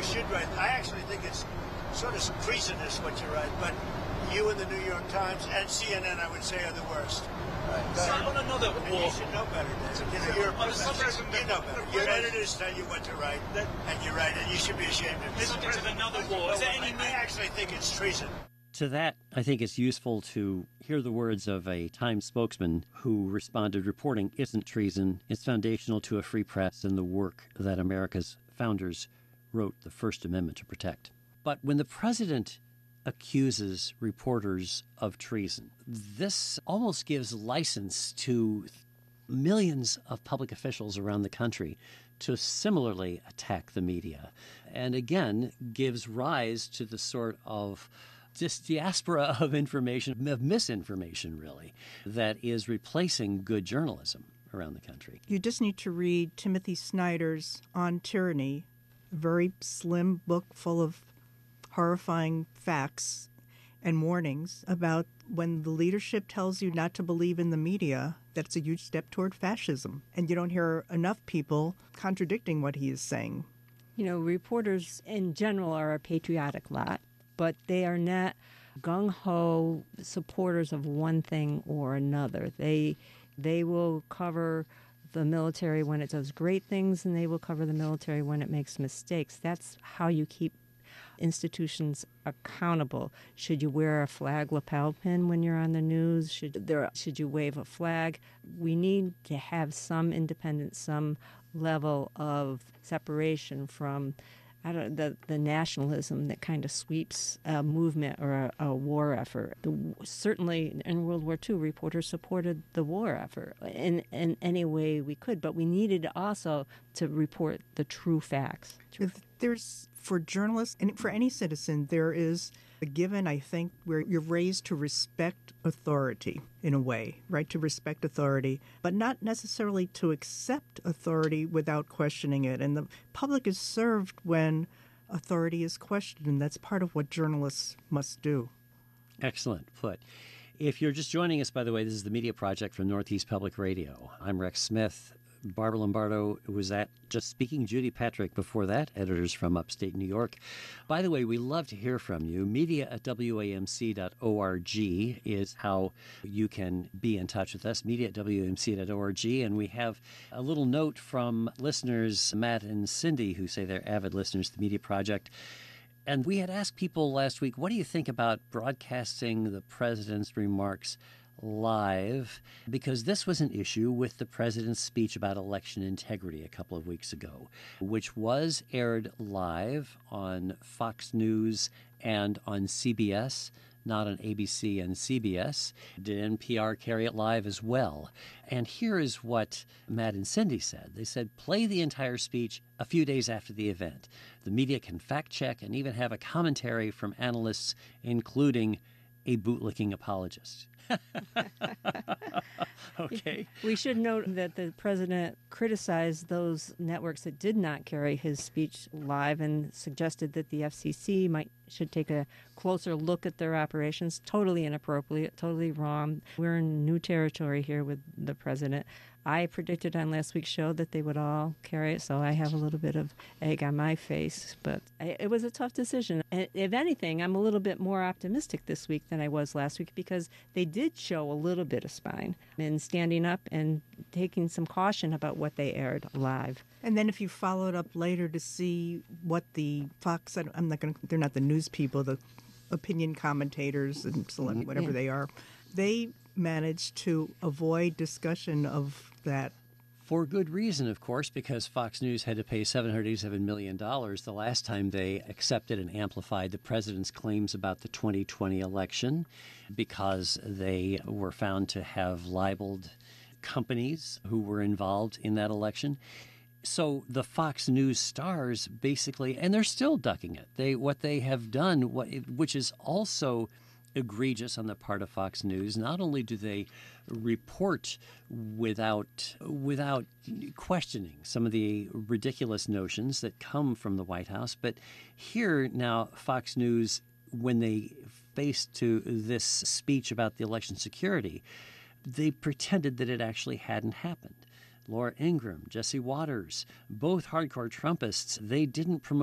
should write. I actually think it's sort of treasonous what you write, but you and the New York Times and CNN, I would say, are the worst. So on another war. You should know better, David. You're a professional. You know better. Your editors tell you what to write, and you write it. You should be ashamed of yourself. Let's get to another war. Is there any I actually think it's treason. To that, I think it's useful to hear the words of a Times spokesman who responded, reporting isn't treason. It's foundational to a free press and the work that America's founders wrote the First Amendment to protect. But when the president accuses reporters of treason, this almost gives license to millions of public officials around the country to similarly attack the media, and again gives rise to the sort of this diaspora of information, of misinformation, really, that is replacing good journalism around the country. You just need to read Timothy Snyder's On Tyranny, a very slim book full of horrifying facts and warnings about when the leadership tells you not to believe in the media, that's a huge step toward fascism. And you don't hear enough people contradicting what he is saying. You know, reporters in general are a patriotic lot, but they are not gung-ho supporters of one thing or another. They will cover the military when it does great things, and they will cover the military when it makes mistakes. That's how you keep institutions accountable. Should you wear a flag lapel pin when you're on the news? Should you wave a flag? We need to have some independence, some level of separation from the nationalism that kind of sweeps a movement or a war effort. Certainly in World War II, reporters supported the war effort in any way we could, but we needed also to report the true facts. There's, for journalists and for any citizen, there is a given, I think, where you're raised to respect authority in a way, right? To respect authority, but not necessarily to accept authority without questioning it. And the public is served when authority is questioned, and that's part of what journalists must do. Excellent put. If you're just joining us, by the way, this is the Media Project from Northeast Public Radio. I'm Rex Smith. Barbara Lombardo was at Just Speaking. Judy Patrick before that, editors from upstate New York. By the way, we love to hear from you. media@wamc.org is how you can be in touch with us, media@wamc.org. And we have a little note from listeners, Matt and Cindy, who say they're avid listeners to the Media Project. And we had asked people last week, what do you think about broadcasting the president's remarks live? Because this was an issue with the president's speech about election integrity a couple of weeks ago, which was aired live on Fox News and on CBS, not on ABC and CBS. Did NPR carry it live as well? And here is what Matt and Cindy said. They said, play the entire speech a few days after the event. The media can fact-check and even have a commentary from analysts, including a bootlicking apologist. Okay. We should note that the president criticized those networks that did not carry his speech live and suggested that the FCC should take a closer look at their operations. Totally inappropriate, totally wrong. We're in new territory here with the president. I predicted on last week's show that they would all carry it, so I have a little bit of egg on my face. But it was a tough decision. And if anything, I'm a little bit more optimistic this week than I was last week because they did show a little bit of spine in standing up and taking some caution about what they aired live. And then if you followed up later to see what the Fox, they're not the news people, the opinion commentators and whatever they are, they managed to avoid discussion of that. For good reason, of course, because Fox News had to pay $787 million the last time they accepted and amplified the president's claims about the 2020 election because they were found to have libeled companies who were involved in that election. So the Fox News stars basically, and they're still ducking it. What they have done, which is also egregious on the part of Fox News, not only do they report without questioning some of the ridiculous notions that come from the White House, but here now Fox News, when they faced to this speech about the election security, they pretended that it actually hadn't happened. Laura Ingraham, Jesse Waters, both hardcore Trumpists, they didn't promote